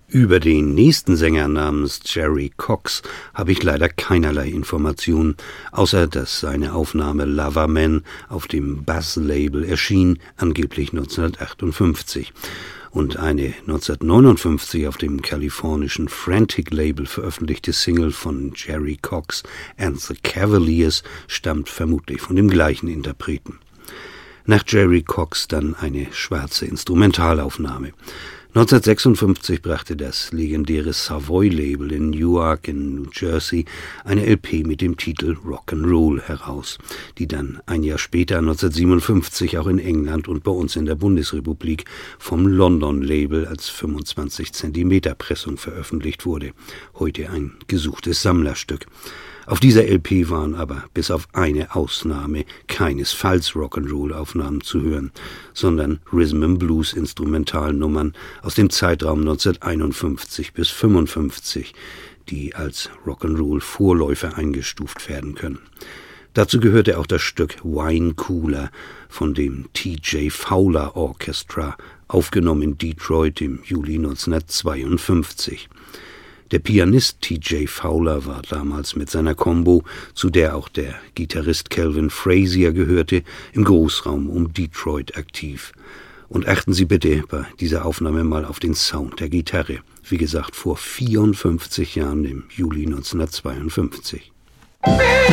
Über den nächsten Sänger namens Jerry Cox habe ich leider keinerlei Informationen, außer dass seine Aufnahme Loverman auf dem Bass-Label erschien, angeblich 1958, und eine 1959 auf dem kalifornischen Frantic-Label veröffentlichte Single von Jerry Cox and the Cavaliers stammt vermutlich von dem gleichen Interpreten. Nach Jerry Cox dann eine schwarze Instrumentalaufnahme. 1956 brachte das legendäre Savoy-Label in Newark in New Jersey eine LP mit dem Titel Rock'n'Roll heraus, die dann ein Jahr später, 1957, auch in England und bei uns in der Bundesrepublik vom London-Label als 25 cm Pressung veröffentlicht wurde. Heute ein gesuchtes Sammlerstück. Auf dieser LP waren aber bis auf eine Ausnahme keinesfalls Rock'n'Roll-Aufnahmen zu hören, sondern Rhythm-and-Blues-Instrumentalnummern aus dem Zeitraum 1951 bis 1955, die als Rock'n'Roll-Vorläufer eingestuft werden können. Dazu gehörte auch das Stück Wine Cooler von dem T.J. Fowler Orchestra, aufgenommen in Detroit im Juli 1952. Der Pianist T.J. Fowler war damals mit seiner Combo, zu der auch der Gitarrist Calvin Frazier gehörte, im Großraum um Detroit aktiv. Und achten Sie bitte bei dieser Aufnahme mal auf den Sound der Gitarre. Wie gesagt, vor 54 Jahren im Juli 1952.